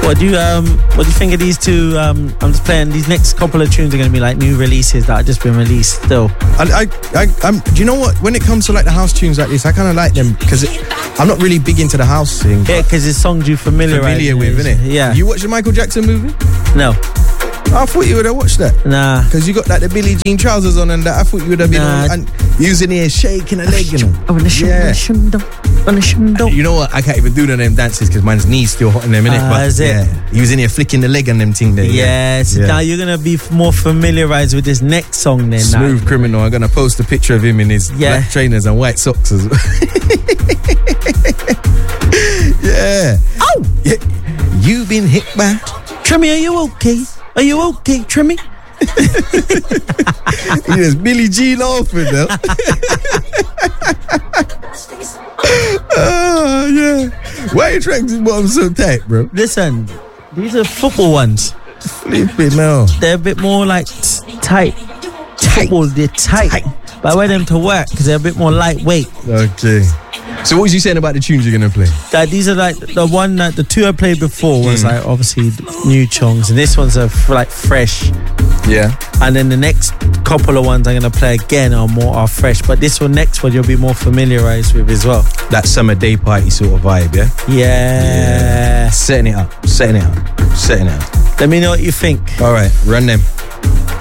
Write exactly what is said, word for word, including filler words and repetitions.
What do you um what do you think of these two? Um, I'm just playing. These next couple of tunes are going to be like new releases that have just been released still. I, I, I, I'm. Do you know what? When it comes to like the house tunes like this, I kind of like them because I'm not really big into the house thing. Yeah, because it's songs you familiar familiar with, isn't it? Yeah. You watch the Michael Jackson movie? No. I thought you would have watched that. Nah. Because you got like the Billie Jean trousers on and that. I thought you would have been Nah. on and using here shaking a leg, you know. Yeah. You know what? I can't even do none of them dances because my knees still hot in them, innit? Ah, But is it? yeah, he was in here flicking the leg on them thing there. Yes. Yeah. Now you're gonna be f- more familiarized with this next song then. Smooth now. Criminal. I'm gonna post a picture of him in his Yeah. black trainers and white socks as well. Yeah. Oh! Yeah. You've been hit by. Trimmy, are you okay? Are you okay, Trimmy? Yes, Billie Jean laughing now. Oh, yeah. Why are you trying to bottom so tight, bro? Listen, these are football ones. Flipping now. They're a bit more like s- tight. Tight. Football, they're tight. Tight. But I wear them to work because they're a bit more lightweight. Okay. So what was you saying about the tunes you're going to play? That these are like the one that the two I played before was Mm. like obviously new chunks, and this one's a f- like fresh. Yeah. And then the next couple of ones I'm gonna play again are more are fresh. But this one, next one, you'll be more familiarized with as well. That summer day party sort of vibe, yeah? Yeah. Setting it up, setting it up, setting it up. Let me know what you think. All right, run them.